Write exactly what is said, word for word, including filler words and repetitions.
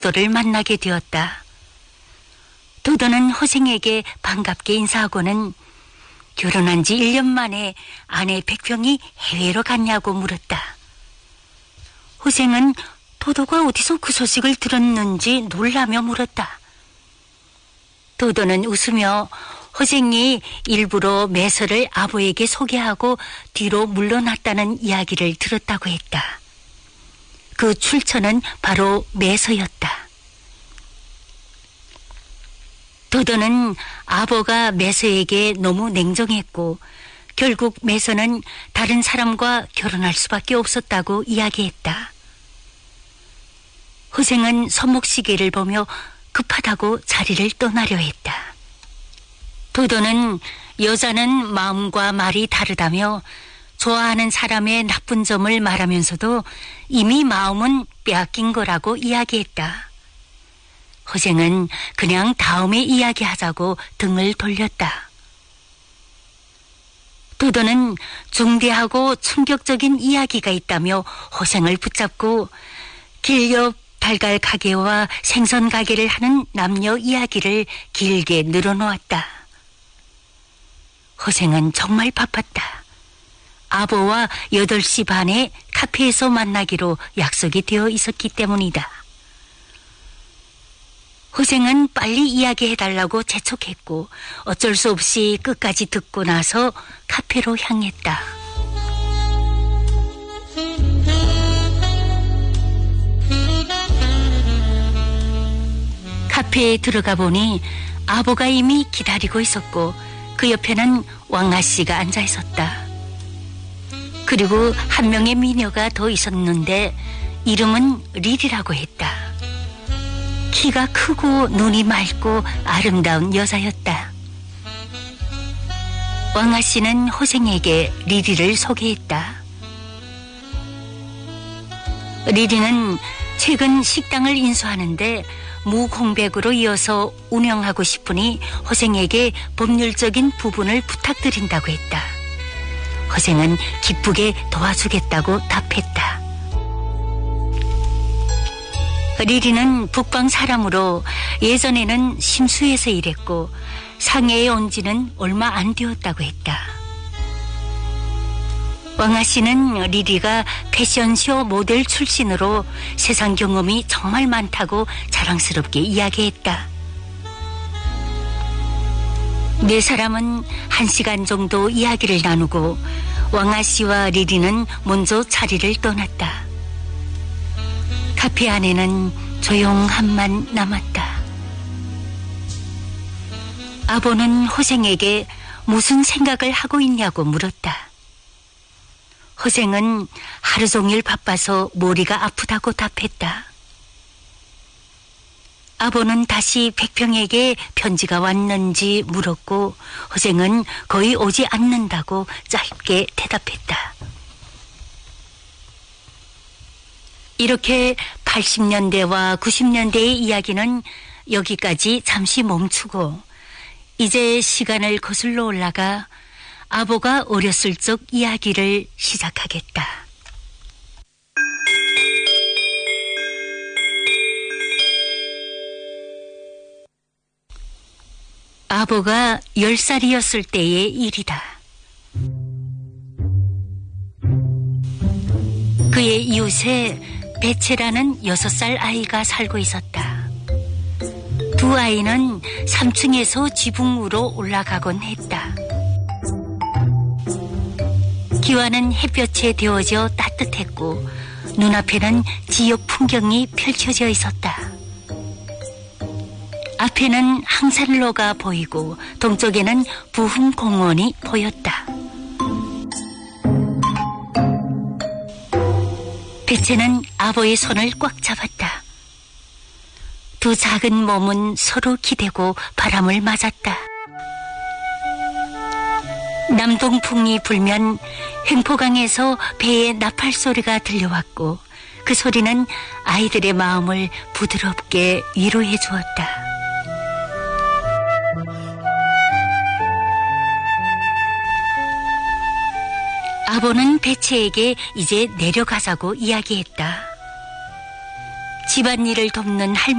도도를 만나게 되었다. 도도는 호생에게 반갑게 인사하고는 결혼한 지 일 년 만에 아내 백평이 해외로 갔냐고 물었다. 호생은 도도가 어디서 그 소식을 들었는지 놀라며 물었다. 도도는 웃으며 호생이 일부러 매서를 아버에게 소개하고 뒤로 물러났다는 이야기를 들었다고 했다. 그 출처는 바로 매서였다. 도도는 아버가 매서에게 너무 냉정했고 결국 매서는 다른 사람과 결혼할 수밖에 없었다고 이야기했다. 호생은 손목시계를 보며 급하다고 자리를 떠나려 했다. 도도는 여자는 마음과 말이 다르다며 좋아하는 사람의 나쁜 점을 말하면서도 이미 마음은 빼앗긴 거라고 이야기했다. 호생은 그냥 다음에 이야기하자고 등을 돌렸다. 도도는 중대하고 충격적인 이야기가 있다며 호생을 붙잡고 길 옆 달걀 가게와 생선 가게를 하는 남녀 이야기를 길게 늘어놓았다. 호생은 정말 바빴다. 아버와 여덟 시 반에 카페에서 만나기로 약속이 되어 있었기 때문이다. 호생은 빨리 이야기해달라고 재촉했고 어쩔 수 없이 끝까지 듣고 나서 카페로 향했다. 카페에 들어가 보니 아버가 이미 기다리고 있었고 그 옆에는 왕아씨가 앉아 있었다. 그리고 한 명의 미녀가 더 있었는데 이름은 릴이라고 했다. 키가 크고 눈이 맑고 아름다운 여자였다. 왕아씨는 호생에게 리리를 소개했다. 리리는 최근 식당을 인수하는데 무공백으로 이어서 운영하고 싶으니 호생에게 법률적인 부분을 부탁드린다고 했다. 호생은 기쁘게 도와주겠다고 답했다. 리리는 북방 사람으로 예전에는 심수에서 일했고 상해에 온 지는 얼마 안 되었다고 했다. 왕아씨는 리리가 패션쇼 모델 출신으로 세상 경험이 정말 많다고 자랑스럽게 이야기했다. 네 사람은 한 시간 정도 이야기를 나누고 왕아씨와 리리는 먼저 자리를 떠났다. 카페 안에는 조용함만 남았다. 아버는 호생에게 무슨 생각을 하고 있냐고 물었다. 호생은 하루 종일 바빠서 머리가 아프다고 답했다. 아버는 다시 백평에게 편지가 왔는지 물었고 호생은 거의 오지 않는다고 짧게 대답했다. 이렇게 팔십 년대와 구십 년대의 이야기는 여기까지 잠시 멈추고 이제 시간을 거슬러 올라가 아버가 어렸을 적 이야기를 시작하겠다. 아버가 열 살이었을 때의 일이다. 그의 이웃에 배채라는 여섯 살 아이가 살고 있었다. 두 아이는 삼 층에서 지붕으로 올라가곤 했다. 기와는 햇볕에 데워져 따뜻했고 눈앞에는 지역 풍경이 펼쳐져 있었다. 앞에는 항산로가 보이고 동쪽에는 부흥 공원이 보였다. 배채는 아버의 손을 꽉 잡았다. 두 작은 몸은 서로 기대고 바람을 맞았다. 남동풍이 불면 횡포강에서 배의 나팔 소리가 들려왔고 그 소리는 아이들의 마음을 부드럽게 위로해 주었다. 아버는 배채에게 이제 내려가자고 이야기했다. 집안일을 돕는